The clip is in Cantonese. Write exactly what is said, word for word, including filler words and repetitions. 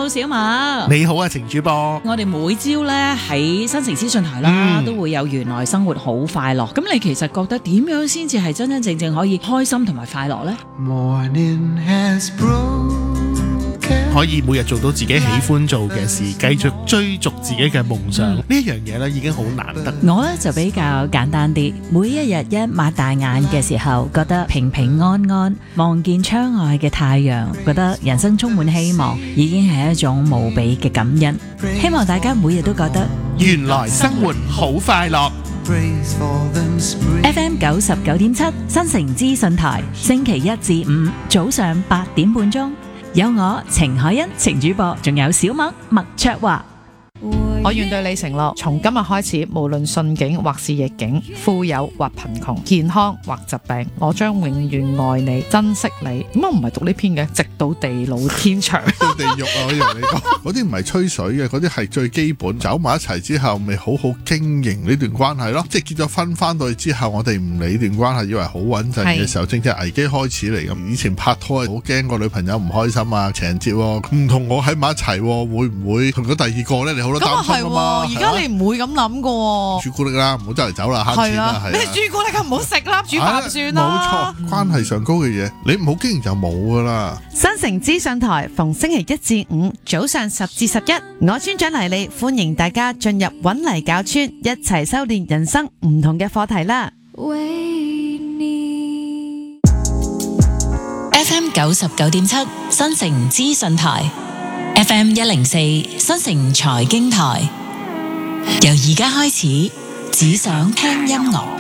Hello， 小麥。 你好啊，程主播。 我哋每朝咧喺新城資訊台啦，嗯、都會有原來生活好快樂。咁你其實覺得點樣先至係真真正正可以開心同埋快樂呢？ Morning has broken. 可以每日做到自己喜歡做嘅事，繼續追逐自己嘅夢想，呢一樣嘢咧已經好難得。 我咧就比較簡單啲，每一日一擘大眼嘅時候，覺得平平安安，望見窗外嘅太陽，覺得人生充滿希望，已經係一種無比嘅感恩。希望大家每日都覺得原來生活好快樂。 F M 九十九點七新城資訊台，星期一至五早上八點半鐘。有我程海欣程主播，仲有小麥麥卓華。 我願對你承諾，從今日開始，無論順境或是逆境，富有或貧窮，健康或疾病，我將永遠愛你、珍惜你。點解唔係讀呢篇嘅？直到地老天長。 到地獄啊！我以為你講嗰啲唔係吹水嘅，嗰啲係最基本。走埋一齊之後，咪好好經營呢段關係咯。即係結咗婚翻到去之後，我哋唔理段關係，以為好穩陣嘅時候，正正係危機開始嚟咁。以前拍拖好驚個女朋友唔開心啊，情人節唔同我喺埋一齊，會唔會同咗第二個咧？你好多擔心。 而家你唔會咁諗噶， 朱古力啦，唔好周圍走啦，慳錢啦，係咩朱古力啊，唔好食啦，煮飯算啦。 冇錯，關係上高嘅嘢，你唔好經營就冇噶啦。 新城資訊台逢星期一至五早上十至十一，我村長黎利歡迎大家進入搵泥教村，一齊修煉人生唔同嘅課題啦。 F M 九十九點七新城資訊台。F M 一零四新城財經台，由而家開始，只想聽音樂。